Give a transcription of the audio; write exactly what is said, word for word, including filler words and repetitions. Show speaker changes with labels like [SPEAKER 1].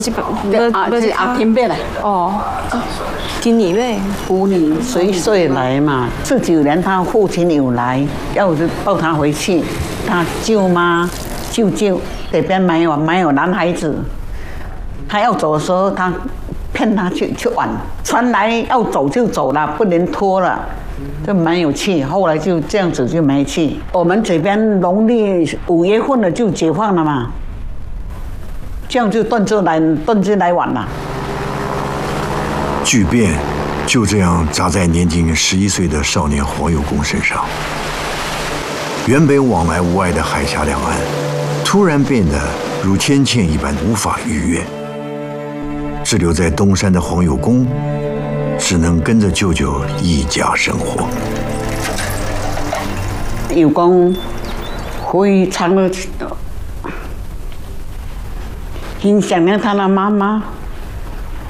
[SPEAKER 1] 基本
[SPEAKER 2] 啊，是阿金买来。
[SPEAKER 1] 哦，今年买。
[SPEAKER 2] 五年随岁来嘛，四九年他父亲有来，要是抱他回去，他舅妈、舅舅这边没有没有男孩子，他要走的时候，他骗他去去玩，船来要走就走了，不能拖了。就没有去，后来就这样子就没去。我们这边农历五月份了就解放了嘛，这样就断之来断之来晚了。
[SPEAKER 3] 巨变就这样砸在年仅十一岁的少年黄有功身上。原本往来无碍的海峡两岸，突然变得如天堑一般无法逾越。滞留在东山的黄有功，只能跟着舅舅一家生活。
[SPEAKER 2] 有功非常的很想念他的妈妈。